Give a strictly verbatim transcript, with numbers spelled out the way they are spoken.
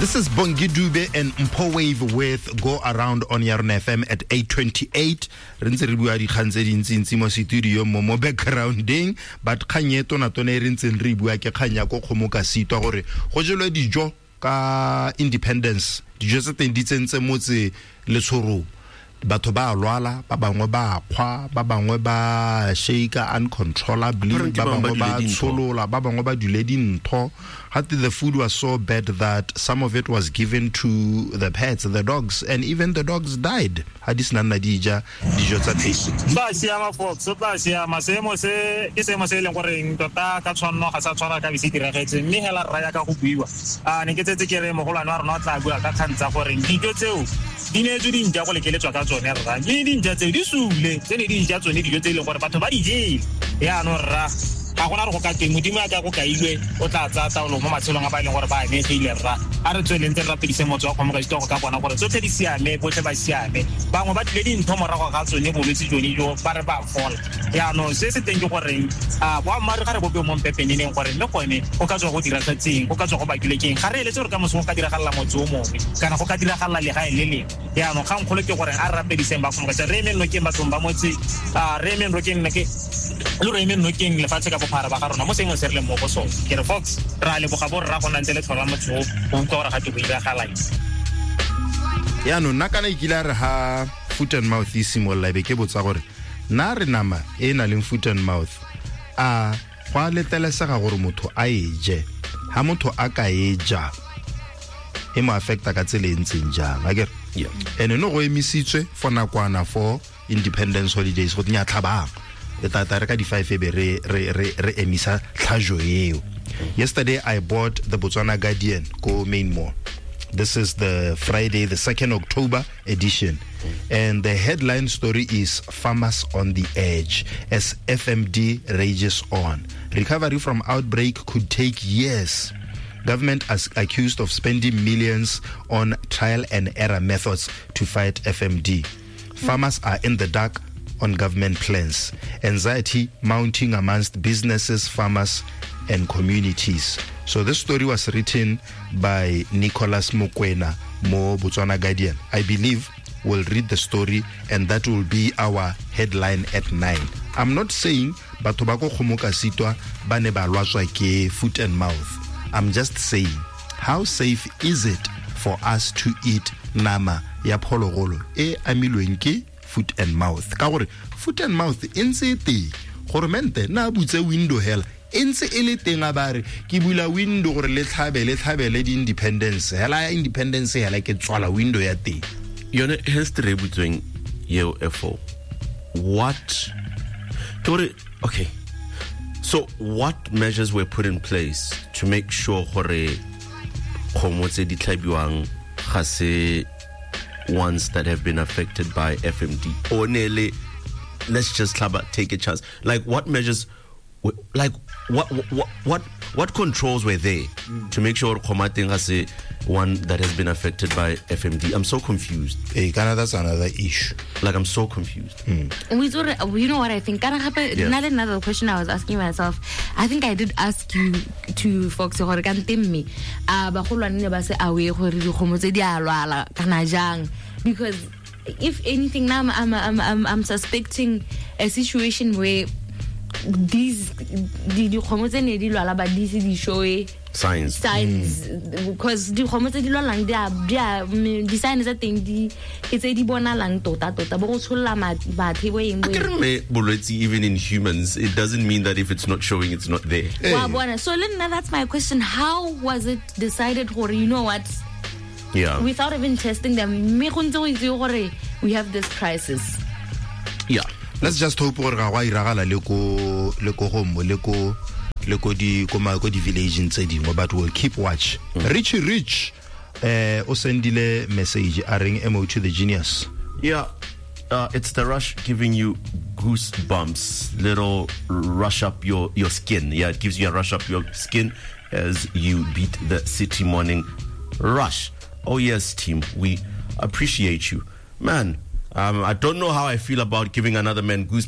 This is Bongi Dube and Mpo Wave with Go Around on Yarn F M at eight twenty-eight. Rintse re bua di kgantse dintsi ntsi mo studio mo mo backgrounding, but khanyeto na tone rintse re bua ke khanya go khomoka sitwa gore go jelwe dijo ka independence. Dijo tse teng di tsentse motse le tshoro. Batho ba lwala, ba bangwe ba khwa, ba bangwe ba shake uncontrollably, ba bangwe ba tsolola, ba bangwe ba dule dintho. The food was so bad that some of it was given to the pets, the dogs, and even the dogs died. Hadis nana dija dijo tsa teng. Ba siama folks, ba siama semo se ke semo se leng gore tota ka tshwanno ga sa tshwana ka bise diragetse mme hela raya ka go buiwa. Ah ne ke tsetse ke re mogolwane wa rona o tla bua ka khantsa gore dijo tseo di ne tse di nja go lekeletswa ka tsone rra. Le di nja tseo di sule, tse ne di nja tsone dijo tse leng gore batho ba di jele. Ya no rra ga gona re go ka teng modimo ya ka go kailwe o tla tsa taolo mo matshelong a ba ileng gore ba eme ile rra a re tswelentse re rapedise motho wa kgomoga ditego ka bona gore tsotlhe di siame botlhe ba siame bangwe ba tlile dintho morago ga tsone bolwetse jone jo ba re ba fola yaanong se se teng ke gore a boammaaruri ga re bope mo mpepeneneng gore mme gone go ka tswa go diragatseng go ka tswa go bakilwe keng ga re eletse gore ka moso go ka diragalela motse o mongwe kana go ka diragalela legae le lengwe yaanong ga nkgolo ke gore a re rapediseng ba kgomoga re eme nokeng bathong ba motse a re eme nokeng nna ke le re eme nokeng lefatshe ka bophara ba ga rona mo sengwe se re le mo go sone ke re folks ra le boga bo rra go nantse le tlhola motho go utlwa gore ga ke go iragala ya no nna kana ikile re ha foot and mouth isimolla be ke botsa gore na re nama e na le foot and mouth a go letelesega gore motho a eje ha motho a ka eja e mo affecta ka tsele ntseng jang a ke yeah ene no go emisitswe for nakwana for independence holidays go nya tlhabang le tata re ka di five be re re re re emisa tlhajo eo. Yesterday I bought the Botswana Guardian go main mall. This is the Friday the second October edition, and the headline story is Farmers on the Edge as F M D rages on. Recovery from outbreak could take years. Government is accused of spending millions on trial and error methods to fight F M D. Farmers are in the dark on government plans. Anxiety mounting amongst businesses, farmers, and communities. So this story was written by Nicholas Mokwena, Mo Botswana Guardian. I believe we'll read the story and that will be our headline at nine. I'm not saying batho ba go khomoka sitwa ba ne ba lwatswa ke foot and mouth. I'm just saying, how safe is it for us to eat nama ya phologolo e amilweng ke foot and mouth? Ka gore foot and mouth entse te gore mente na butse window hela entse ele teng a bare ke bula window gore le tlhabe le tlhabe le di independence hela independence hela ke tswala window ya teng yone history butsweng yeo efo what okay so what measures were put in place to make sure gore khomo tse di tlhabiwang ga se ones that have been affected by F M D or nearly let's just take a chance like what measures like what what what what controls were there mm. to make sure Khomating has a one that has been affected by F M D? I'm so confused. Hey, Ghana, that's another issue. Like I'm so confused. Mm. You know what I think? Yeah. Not another question I was asking myself. I think I did ask you to folks who are me. Because if anything, now I'm I'm I'm I'm suspecting a situation where these the the homozene di lwala ba di di show signs signs because the homozene di lwala they are they are the signs that thing di it's a di bona lang tota tota bo go tsholla ma bathe bo eng bo even in humans it doesn't mean that if it's not showing it's not there. Wa bona so Linda, that's my question. How was it decided or you know what yeah without even testing them we have this crisis? Yeah, let's just hope gore ga wa iragala le ko le ko home le ko le ko di ko ma ko di village tse dingwe but we'll keep watch. mm. Richie Rich eh o sendile message a ring emo to the genius. Yeah, uh, it's the rush giving you goosebumps, little rush up your your skin. Yeah, it gives you a rush up your skin as you beat the city morning rush. Oh yes, team, we appreciate you, man. Um, I don't know how I feel about giving another man goosebumps.